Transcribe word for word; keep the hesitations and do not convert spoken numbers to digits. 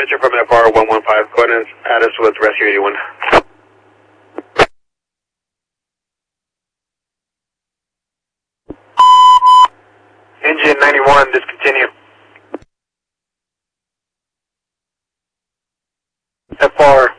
Dispatcher from F R one one five, go ahead and add us with Rescue eighty-one. Engine ninety-one, discontinue. F R